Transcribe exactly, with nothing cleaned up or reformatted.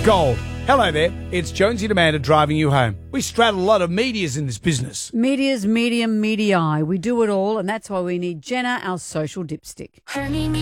Gold. Hello there, it's Jonesy and Amanda driving you home. We straddle a lot of medias in this business. Medias, medium, medii. We do it all, and that's why we need Jenna, our social dipstick. Honey,